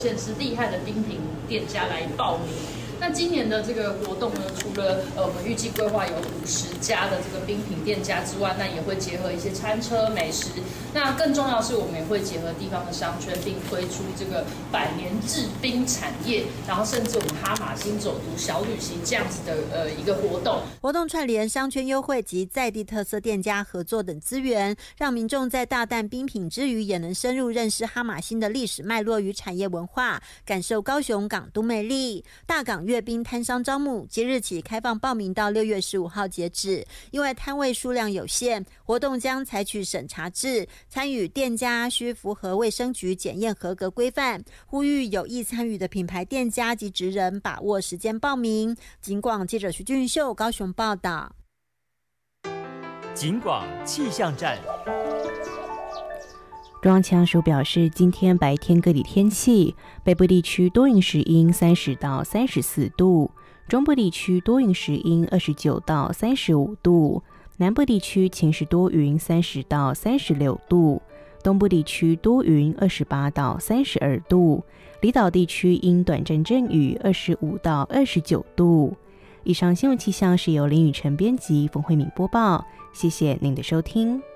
现是厉害的冰品店家来报名。那今年的这个活动呢，除了我们预计规划有50家的这个冰品店家之外，那也会结合一些餐车美食。那更重要的是，我们也会结合地方的商圈，并推出这个100年制冰产业，然后甚至我们哈马星走读小旅行这样子的一个活动。 活动串联商圈优惠及在地特色店家合作等资源，让民众在大啖冰品之余，也能深入认识哈马星的历史脉络与产业文化，感受高雄港都魅力。大港阅冰摊商招募，即日起开放报名到6月15号截止。因为摊位数量有限，活动将采取审查制，参与店家需符合卫生局检验合格规范。呼吁有意参与的品牌店家及职人把握时间报名。警广记者徐俊秀高雄报道。 警广气象站。 中央气象署表示，今天白天各地天气，北部地区多云时阴30到34度，中部地区多云时阴29到35度，南部地区晴时多云30到36度，东部地区多云28到32度，离岛地区因短暂阵雨25到29度。以上新闻气象是由林雨晨编辑，冯慧敏播报，谢谢您的收听。